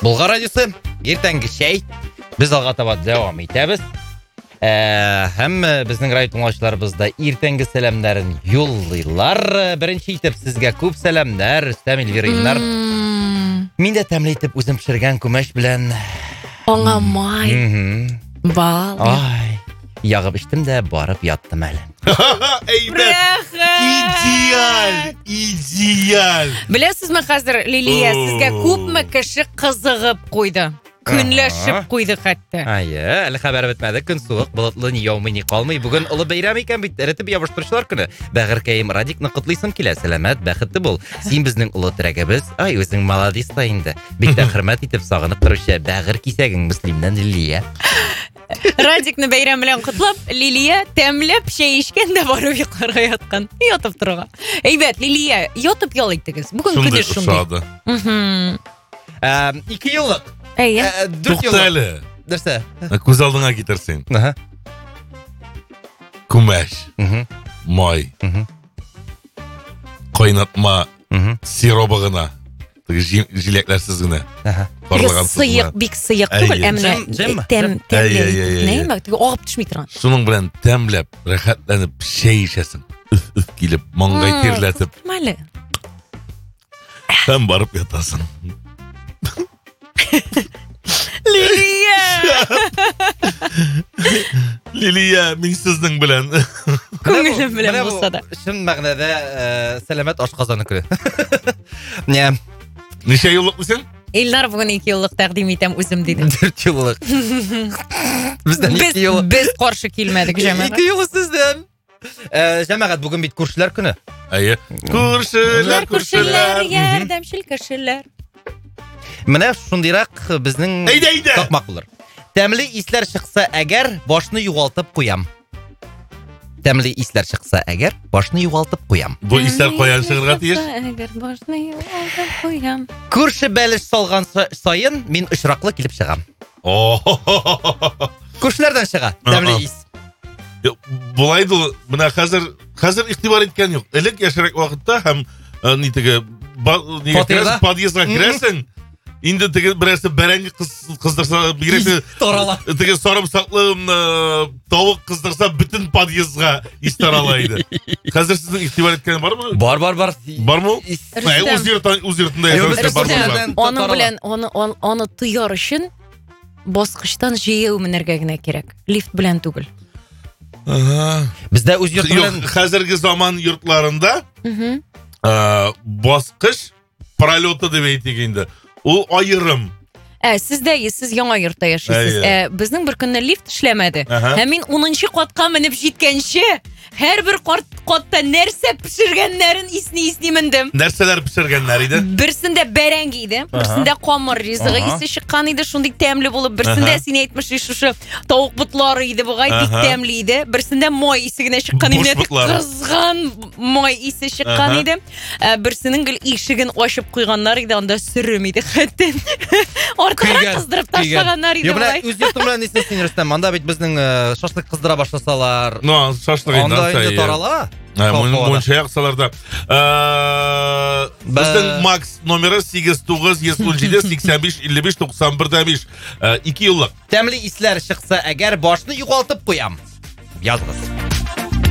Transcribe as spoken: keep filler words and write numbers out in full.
Болға радиосы, ертеңгі шәй. Біз алға таба дәуам етеміз. Ә, һәм біздің радио тыңдаушыларыбыз да ертеңгі сәлемдерін юллайлар. Бірінші етіп сізге көп сәлемдер, Рүстәм, Эльвира. Мен де тәмле етіп өзім пішірген көмеш білән. Оңамай. Бал. Ай, яғып іштім де барып яттым әлі. Әйбәт. Идеал, идеал. Білесіз ме қазір, Лилия, сізге көпме кіші қызығып қойды. Күнләшіп қойды қатты. Айы, әлі хабар бітмәді. Күн суық, бұлытлы, не яумай, не қалмай. Бүгін ұлы бәйрам екен бит, әрітіп ябыштырушылар күні. Бәғіркәйім Радикны құтлайсым келә, сәлемет, бәхітті бол. Сен біздің ұлы түрәгібіз, ай, өзің маладис тайынды. Бекті хұрмет етіп сағынып тұрушы бәғір кисәгің Мүслимнен Лилия. Радикны бәйрам белән құтлап, Лилия тәмләп шәй ішкен дә барып йокларга яткан. Ятып торга. Әйбәт, Лилия, ятып ял итегез. Бүген көне шундый. Ике еллык. Әйе. Туктале. Нәрсә? Күз алдыңа китерсең. Күмәш. Май. Кайнатма сиробы гына. Җиләкләрсез генә. Сыйык, бик сыйык түгел, әмма тәм, тәмле. Нәймә, агып төшми торган. Шуның белән тәмләп, рәхәтләнеп шәй эчәсең. Үф-үф килеп, маңгай тирләтеп. Мәле. Һәм барып ятасың. Лилия! Лилия, мин сезнең белән. Күңелем белән булса да. Шын мәгънәдә сәламәт ашказаны көне. Не? Ничә еллык булсын? Илнар бүген ике еллык тәкъдим итәм үзем диде. Дүрт еллык. Бездән ике ел. Без каршы килмәдек җәмәгать. ике ел сездән. Җәмәгать бүген бит күршеләр көне. Әйе. Күршеләр, күршеләр, ярдәмчел кешеләр. Менә шундыйрак безнең такмак булыр. Тәмле исләр чыкса әгәр, башны югалтып куям. Тәмле исләр чыкса әгәр, башны югалтып куям. Бу исләр каян чыгарга тиеш? Әгәр башны югалтып куям. Күрше бәлеш салган сайын мин очраклы килеп чыгам. Күршеләрдән чыга тәмле ис. Булайды, менә хәзер хәзер игътибар иткән юк. Элек яшәрәк вакытта һәм нитеге подъездга керәсең. Инде теге берәрсе бәрәңге кыздырса, бигрәк тарала. Теге сарымсаклы тавык кыздырса, бүтән подъездга ис тарала иде. Хәзер сезнең игътибар иткән бармы? Бар, бар, бар. Бармы? Үз йортында, үз йортында яшәүче бармы? Аның белән аны аны тыяр өчен баскычтан җыю менәргә генә кирәк. Лифт белән түгел. Бездә үз йорт белән хәзерге заман йортларында баскыч пролеты дип әйтик инде. Ул айырым. Ә, сездә, сез яңа йортта яшисез. Ә, безнең бер көнне лифт эшләмәде. Һәм мин унынчы катка менеп җиткәнче, һәрбер катта нәрсә пешергәннәрен исни-исни мендем. Нәрсәләр пешергәннәр иде? Берсендә бәрәңге иде, берсендә камыр ризыгы исе чыккан иде, шундый тәмле булып, берсендә син әйтмешли шушы тавык бутлары иде, бугай бик тәмле иде. Берсендә май исе генә чыккан иде, кызган май исе чыккан иде. Берсенең гел ишеген ачып куйганнар иде, анда сөрем иде хәтта. Артыграк кыздырып ташлаганнар иде бугай. Үз йортым белән исә син Рөстәм, анда бит безнең шашлык кыздыра башласалар. Ну, шашлык инде. Анда инде тарала. Монча яксаларда. Безнең Макс номеры сигез тугыз йөз ун җиде сиксән биш илле биш туксан бер биш. ике еллык. Тәмле исләр чыкса әгәр, башны югалтып куям. Язгыз.